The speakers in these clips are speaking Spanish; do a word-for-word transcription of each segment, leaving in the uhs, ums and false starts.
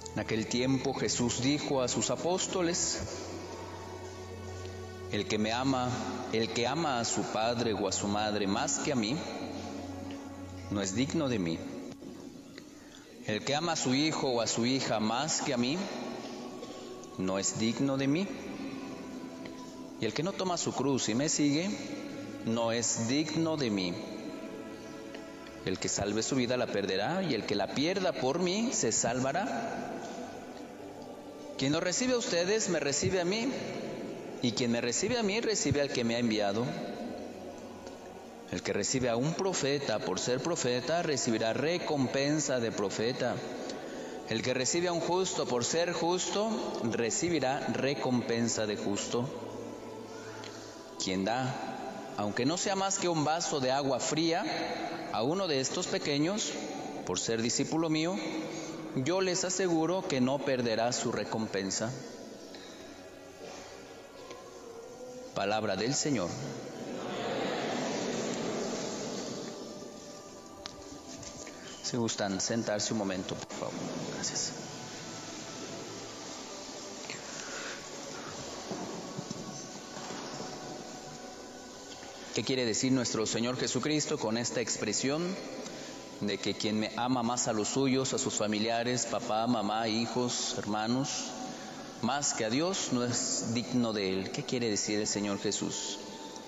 En aquel tiempo Jesús dijo a sus apóstoles: El que me ama, el que ama a su padre o a su madre más que a mí, no es digno de mí. El que ama a su hijo o a su hija más que a mí, no es digno de mí. Y el que no toma su cruz y me sigue, no es digno de mí. El que salve su vida la perderá, y el que la pierda por mí se salvará. Quien los recibe a ustedes, me recibe a mí, y quien me recibe a mí, recibe al que me ha enviado. El que recibe a un profeta por ser profeta, recibirá recompensa de profeta. El que recibe a un justo por ser justo, recibirá recompensa de justo. Quien da, aunque no sea más que un vaso de agua fría, a uno de estos pequeños, por ser discípulo mío, yo les aseguro que no perderá su recompensa. Palabra del Señor. Si gustan sentarse un momento, por favor. Gracias. ¿Qué quiere decir nuestro Señor Jesucristo con esta expresión de que quien me ama más a los suyos, a sus familiares, papá, mamá, hijos, hermanos, más que a Dios, no es digno de Él? ¿Qué quiere decir el Señor Jesús?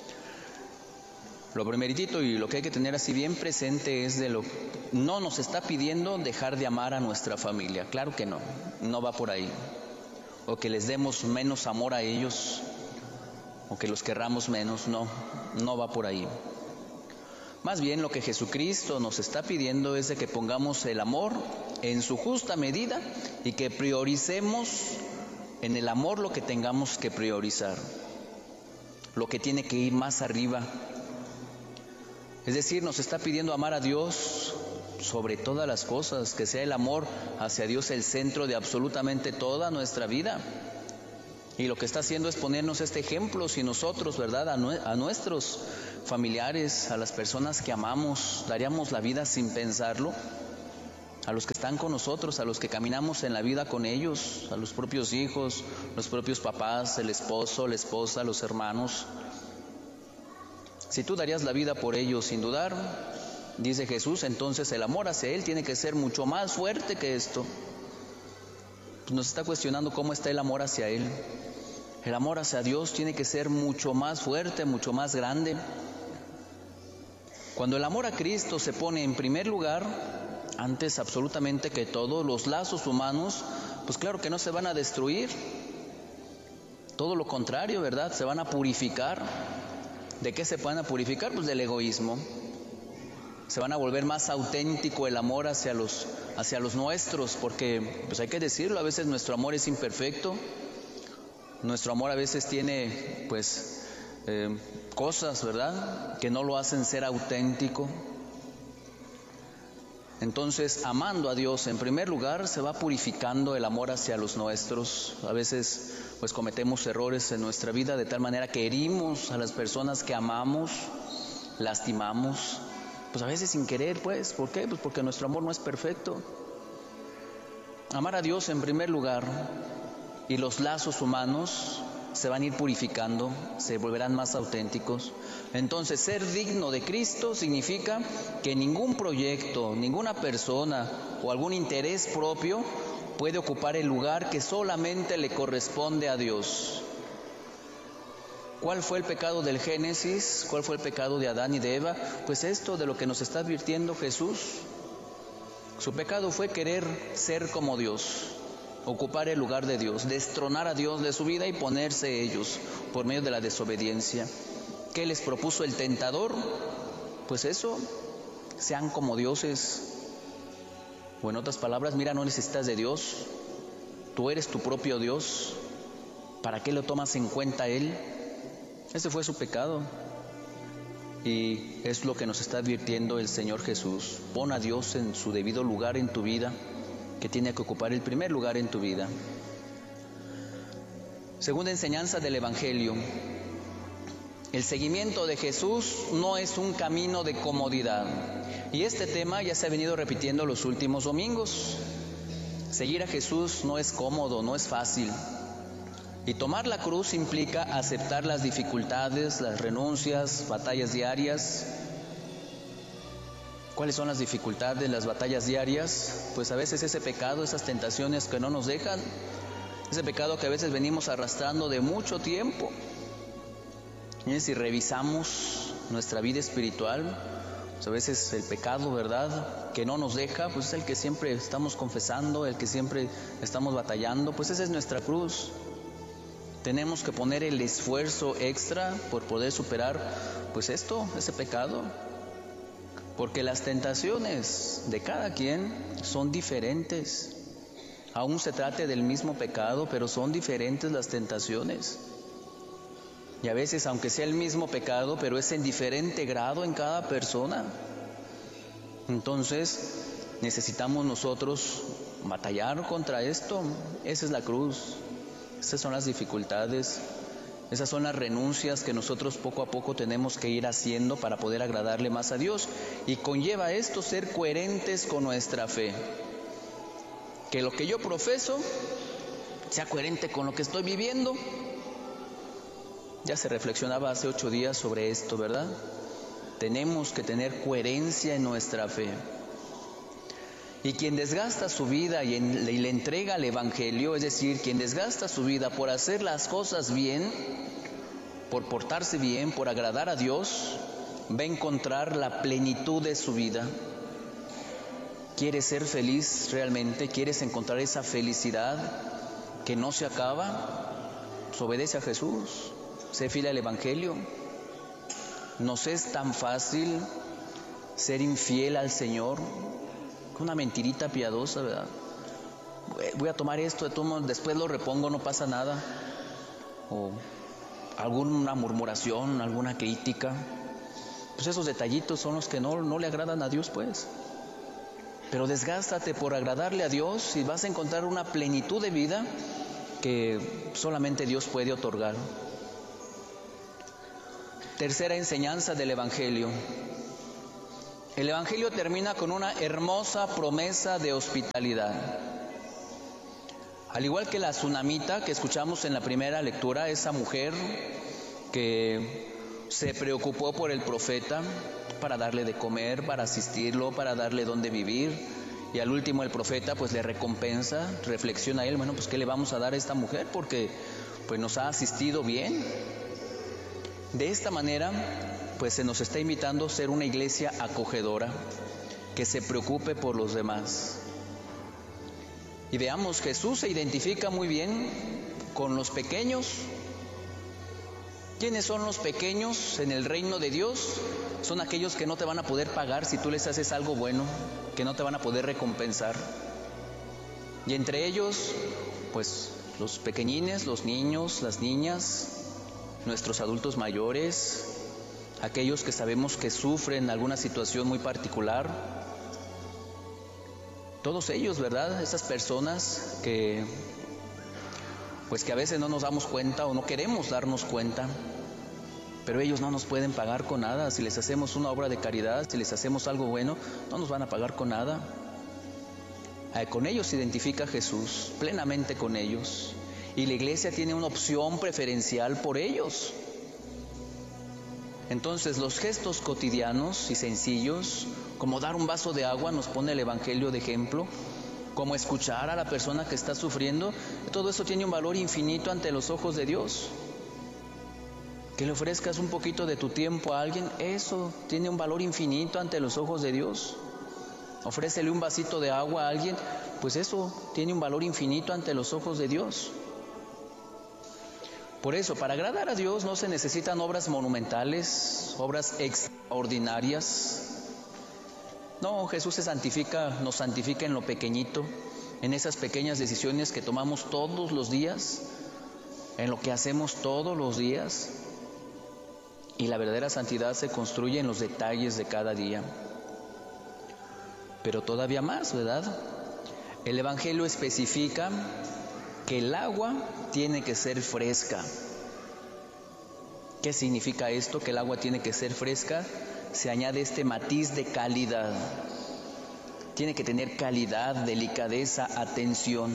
Lo primeritito y lo que hay que tener así bien presente es de lo no nos está pidiendo dejar de amar a nuestra familia. Claro que no, no va por ahí. O que les demos menos amor a ellos, o que los querramos menos, no, no va por ahí. Más bien lo que Jesucristo nos está pidiendo es de que pongamos el amor en su justa medida y que prioricemos en el amor lo que tengamos que priorizar, lo que tiene que ir más arriba. Es decir, nos está pidiendo amar a Dios sobre todas las cosas, que sea el amor hacia Dios el centro de absolutamente toda nuestra vida. Y lo que está haciendo es ponernos este ejemplo, si nosotros, ¿verdad?, a, nue- a nuestros familiares, a las personas que amamos, daríamos la vida sin pensarlo, a los que están con nosotros, a los que caminamos en la vida con ellos, a los propios hijos, los propios papás, el esposo, la esposa, los hermanos. Si tú darías la vida por ellos sin dudar, dice Jesús, entonces el amor hacia Él tiene que ser mucho más fuerte que esto. Nos está cuestionando cómo está el amor hacia Él. El amor hacia Dios tiene que ser mucho más fuerte, mucho más grande. Cuando el amor a Cristo se pone en primer lugar, antes absolutamente que todo, los lazos humanos, pues claro que no se van a destruir. Todo lo contrario, ¿verdad? Se van a purificar. ¿De qué se van a purificar? Pues del egoísmo. Se van a volver más auténtico el amor hacia los, hacia los nuestros, porque pues hay que decirlo, a veces nuestro amor es imperfecto. Nuestro amor a veces tiene pues eh, cosas, ¿verdad?, que no lo hacen ser auténtico. Entonces, amando a Dios en primer lugar, se va purificando el amor hacia los nuestros. A veces pues cometemos errores en nuestra vida de tal manera que herimos a las personas que amamos, lastimamos, pues a veces sin querer, pues. ¿Por qué? Pues porque nuestro amor no es perfecto. Amar a Dios en primer lugar, y los lazos humanos se van a ir purificando, se volverán más auténticos. Entonces, ser digno de Cristo significa que ningún proyecto, ninguna persona o algún interés propio puede ocupar el lugar que solamente le corresponde a Dios. ¿Cuál fue el pecado del Génesis? ¿Cuál fue el pecado de Adán y de Eva? Pues esto de lo que nos está advirtiendo Jesús. Su pecado fue querer ser como Dios, ocupar el lugar de Dios, destronar a Dios de su vida y ponerse ellos por medio de la desobediencia. ¿Qué les propuso el tentador? Pues eso, sean como dioses. O en otras palabras, mira, no necesitas de Dios, tú eres tu propio Dios, ¿para qué lo tomas en cuenta Él? Ese fue su pecado. Y es lo que nos está advirtiendo el Señor Jesús. Pon a Dios en su debido lugar en tu vida, que tiene que ocupar el primer lugar en tu vida. Segunda enseñanza del Evangelio: el seguimiento de Jesús no es un camino de comodidad. Y este tema ya se ha venido repitiendo los últimos domingos. Seguir a Jesús no es cómodo, no es fácil. Y tomar la cruz implica aceptar las dificultades, las renuncias, batallas diarias. ¿Cuáles son las dificultades, las batallas diarias? Pues a veces ese pecado, esas tentaciones que no nos dejan, ese pecado que a veces venimos arrastrando de mucho tiempo. Y si revisamos nuestra vida espiritual, pues a veces el pecado, ¿verdad?, que no nos deja, pues es el que siempre estamos confesando, el que siempre estamos batallando, pues esa es nuestra cruz. Tenemos que poner el esfuerzo extra por poder superar, pues esto, ese pecado. Porque las tentaciones de cada quien son diferentes. Aún se trate del mismo pecado, pero son diferentes las tentaciones. Y a veces, aunque sea el mismo pecado, pero es en diferente grado en cada persona. Entonces, necesitamos nosotros batallar contra esto. Esa es la cruz. Esas son las dificultades. Esas son las renuncias que nosotros poco a poco tenemos que ir haciendo para poder agradarle más a Dios. Y conlleva esto ser coherentes con nuestra fe. Que lo que yo profeso sea coherente con lo que estoy viviendo. Ya se reflexionaba hace ocho días sobre esto, ¿verdad? Tenemos que tener coherencia en nuestra fe. Y quien desgasta su vida y, en, y le entrega al Evangelio, es decir, quien desgasta su vida por hacer las cosas bien, por portarse bien, por agradar a Dios, va a encontrar la plenitud de su vida. ¿Quieres ser feliz realmente? ¿Quieres encontrar esa felicidad que no se acaba? Pues obedece a Jesús, sé fiel al Evangelio. Nos es tan fácil ser infiel al Señor, una mentirita piadosa, ¿verdad? Voy a tomar esto, de tomo, después lo repongo, no pasa nada. O alguna murmuración, alguna crítica. Pues esos detallitos son los que no, no le agradan a Dios, pues. Pero desgástate por agradarle a Dios y vas a encontrar una plenitud de vida que solamente Dios puede otorgar. Tercera enseñanza del Evangelio. El Evangelio termina con una hermosa promesa de hospitalidad. Al igual que la tsunamita que escuchamos en la primera lectura, esa mujer que se preocupó por el profeta para darle de comer, para asistirlo, para darle dónde vivir, y al último el profeta pues le recompensa, reflexiona a él, bueno, pues ¿qué le vamos a dar a esta mujer? Porque pues nos ha asistido bien. De esta manera pues se nos está invitando a ser una iglesia acogedora, que se preocupe por los demás. Y veamos, Jesús se identifica muy bien con los pequeños. ¿Quiénes son los pequeños en el reino de Dios? Son aquellos que no te van a poder pagar si tú les haces algo bueno, que no te van a poder recompensar. Y entre ellos, pues los pequeñines, los niños, las niñas, nuestros adultos mayores, aquellos que sabemos que sufren alguna situación muy particular, todos ellos, ¿verdad? Esas personas que, pues que a veces no nos damos cuenta o no queremos darnos cuenta, pero ellos no nos pueden pagar con nada. Si les hacemos una obra de caridad, si les hacemos algo bueno, no nos van a pagar con nada. Eh, con ellos se identifica Jesús, plenamente con ellos, y la iglesia tiene una opción preferencial por ellos. Entonces los gestos cotidianos y sencillos, como dar un vaso de agua, nos pone el Evangelio de ejemplo, como escuchar a la persona que está sufriendo, todo eso tiene un valor infinito ante los ojos de Dios. Que le ofrezcas un poquito de tu tiempo a alguien, eso tiene un valor infinito ante los ojos de Dios. Ofrécele un vasito de agua a alguien, pues eso tiene un valor infinito ante los ojos de Dios. Por eso, para agradar a Dios no se necesitan obras monumentales, obras extraordinarias. No, Jesús se santifica, nos santifica en lo pequeñito, en esas pequeñas decisiones que tomamos todos los días, en lo que hacemos todos los días. Y la verdadera santidad se construye en los detalles de cada día. Pero todavía más, ¿verdad? El Evangelio especifica que el agua tiene que ser fresca. ¿Qué significa esto? Que el agua tiene que ser fresca. Se añade este matiz de calidad. tiene que tener calidad, delicadeza, atención.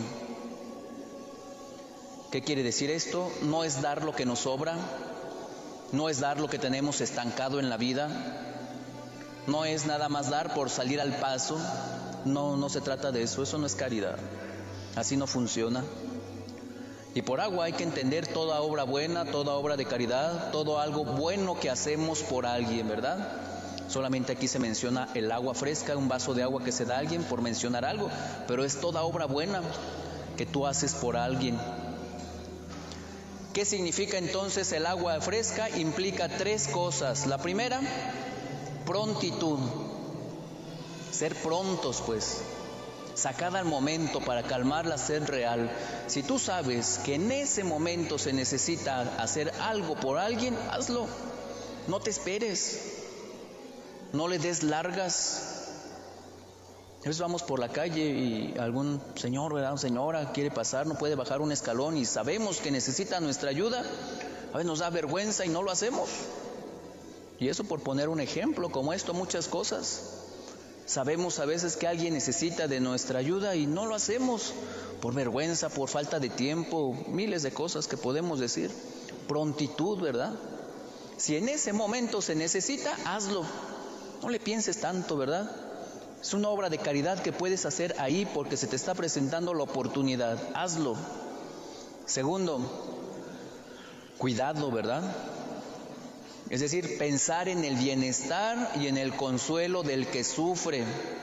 ¿Qué quiere decir esto? No es dar lo que nos sobra, no es dar lo que tenemos estancado en la vida, no es nada más dar por salir al paso. No, no se trata de eso, eso no es caridad, así no funciona. Y por agua hay que entender toda obra buena, toda obra de caridad, todo algo bueno que hacemos por alguien, ¿verdad? Solamente aquí se menciona el agua fresca, un vaso de agua que se da a alguien por mencionar algo, pero es toda obra buena que tú haces por alguien. ¿Qué significa entonces el agua fresca? Implica tres cosas. La primera, prontitud, ser prontos pues, sacada al momento para calmar la sed real. Si tú sabes que en ese momento se necesita hacer algo por alguien, hazlo, no te esperes, no le des largas. A veces vamos por la calle y algún señor, ¿verdad? Señora quiere pasar, no puede bajar un escalón y sabemos que necesita nuestra ayuda. A veces nos da vergüenza y no lo hacemos. Y eso por poner un ejemplo, como esto, muchas cosas. Sabemos a veces que alguien necesita de nuestra ayuda y no lo hacemos por vergüenza, por falta de tiempo, miles de cosas que podemos decir. Prontitud, ¿verdad? Si en ese momento se necesita, hazlo. No le pienses tanto, ¿verdad? Es una obra de caridad que puedes hacer ahí porque se te está presentando la oportunidad. Hazlo. Segundo, cuidado, ¿verdad? Es decir, pensar en el bienestar y en el consuelo del que sufre.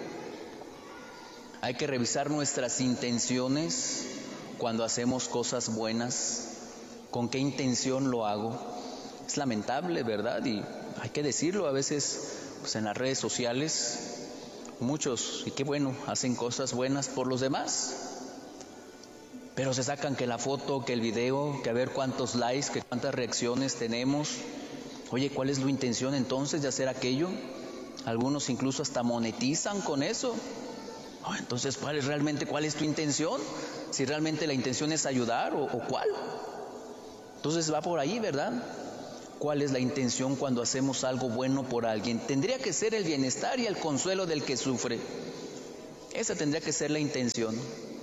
Hay que revisar nuestras intenciones cuando hacemos cosas buenas. ¿Con qué intención lo hago? Es lamentable, ¿verdad? Y hay que decirlo a veces, pues en las redes sociales. Muchos, y qué bueno, hacen cosas buenas por los demás, pero se sacan que la foto, que el video, que a ver cuántos likes, que cuántas reacciones tenemos. Oye, ¿cuál es la intención entonces de hacer aquello? Algunos incluso hasta monetizan con eso. Oh, entonces, ¿cuál es realmente, cuál es tu intención? Si realmente la intención es ayudar o, o cuál. Entonces va por ahí, ¿verdad? ¿Cuál es la intención cuando hacemos algo bueno por alguien? Tendría que ser el bienestar y el consuelo del que sufre. Esa tendría que ser la intención.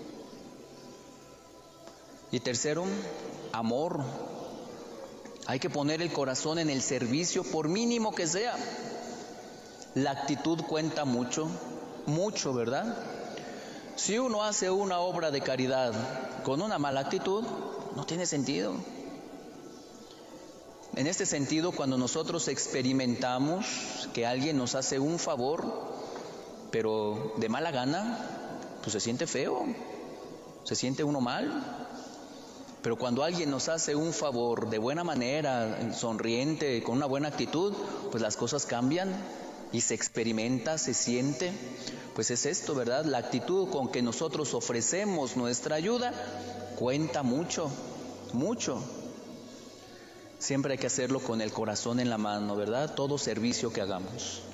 Y tercero, amor. Hay que poner el corazón en el servicio, por mínimo que sea. La actitud cuenta mucho, mucho, ¿verdad? Si uno hace una obra de caridad con una mala actitud, no tiene sentido. En este sentido, cuando nosotros experimentamos que alguien nos hace un favor, pero de mala gana, pues se siente feo, se siente uno mal. Pero cuando alguien nos hace un favor de buena manera, sonriente, con una buena actitud, pues las cosas cambian y se experimenta, se siente. Pues es esto, ¿verdad? La actitud con que nosotros ofrecemos nuestra ayuda cuenta mucho, mucho. Siempre hay que hacerlo con el corazón en la mano, ¿verdad? Todo servicio que hagamos.